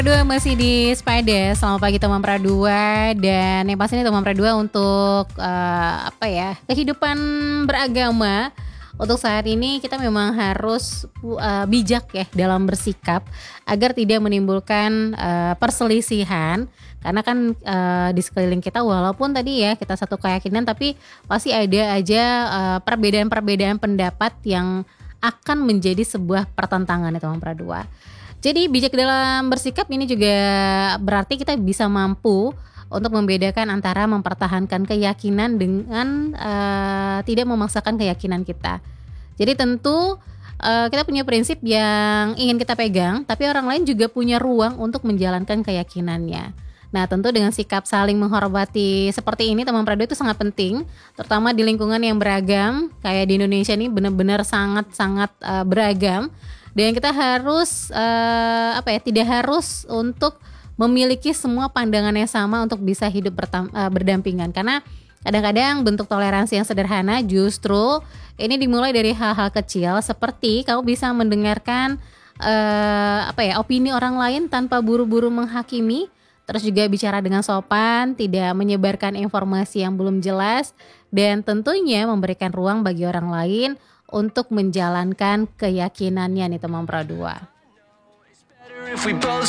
Dua masih di Spade. Selamat pagi teman Pradua, dan yang pasti nih teman Pradua untuk kehidupan beragama untuk saat ini kita memang harus bijak ya dalam bersikap agar tidak menimbulkan perselisihan, karena kan di sekeliling kita walaupun tadi ya kita satu keyakinan tapi pasti ada aja perbedaan-perbedaan pendapat yang akan menjadi sebuah pertentangan ya teman Pradua. Jadi bijak dalam bersikap ini juga berarti kita bisa mampu untuk membedakan antara mempertahankan keyakinan dengan tidak memaksakan keyakinan kita. Jadi tentu kita punya prinsip yang ingin kita pegang, tapi orang lain juga punya ruang untuk menjalankan keyakinannya. Nah, tentu dengan sikap saling menghormati seperti ini teman Prado itu sangat penting, terutama di lingkungan yang beragam. Kayak di Indonesia ini benar-benar sangat-sangat beragam. Dan kita harus tidak harus untuk memiliki semua pandangan yang sama untuk bisa hidup berdampingan, karena kadang-kadang bentuk toleransi yang sederhana justru ini dimulai dari hal-hal kecil, seperti kamu bisa mendengarkan opini orang lain tanpa buru-buru menghakimi, terus juga bicara dengan sopan, tidak menyebarkan informasi yang belum jelas, dan tentunya memberikan ruang bagi orang lain untuk menjalankan keyakinannya nih teman Pro 2.